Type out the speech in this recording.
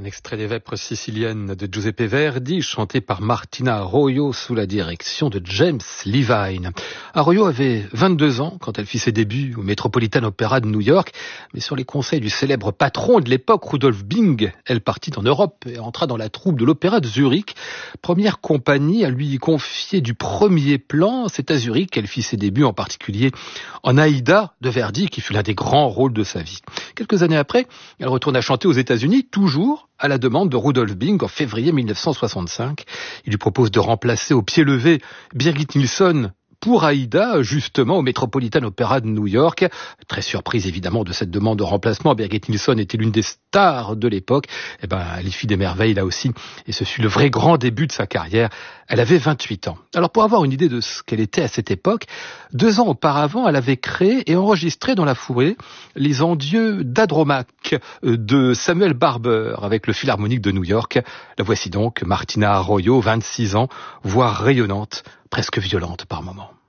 Un extrait des Vêpres siciliennes de Giuseppe Verdi, chanté par Martina Arroyo sous la direction de James Levine. Arroyo avait 22 ans quand elle fit ses débuts au Metropolitan Opera de New York, mais sur les conseils du célèbre patron de l'époque, Rudolf Bing, elle partit en Europe et entra dans la troupe de l'Opéra de Zurich, première compagnie à lui confier du premier plan. C'est à Zurich qu'elle fit ses débuts, en particulier en Aïda de Verdi, qui fut l'un des grands rôles de sa vie. Quelques années après, elle retourne à chanter aux États-Unis, toujours à la demande de Rudolf Bing en février 1965. Il lui propose de remplacer au pied levé Birgit Nilsson pour Aïda, justement, au Metropolitan Opera de New York. Très surprise, évidemment, de cette demande de remplacement. Birgit Nilsson était l'une des stars de l'époque. Elle y fit des merveilles, là aussi. Et ce fut le vrai grand début de sa carrière. Elle avait 28 ans. Alors, pour avoir une idée de ce qu'elle était à cette époque, 2 ans auparavant, elle avait créé et enregistré dans la foulée les endieux d'Andromaque de Samuel Barber avec le Philharmonique de New York. La voici donc, Martina Arroyo, 26 ans, voix rayonnante, presque violente par moments.